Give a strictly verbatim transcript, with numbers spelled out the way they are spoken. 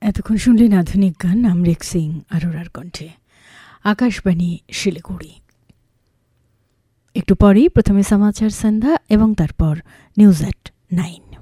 এতক্ষণ শুনলেন আধুনিক গান আমরিক সিং আরোরার কণ্ঠে। আকাশবাণী শিলিগুড়ি। একটু পরেই প্রথমে সমাচার সন্ধ্যা এবং তারপর নিউজ এট নাইন।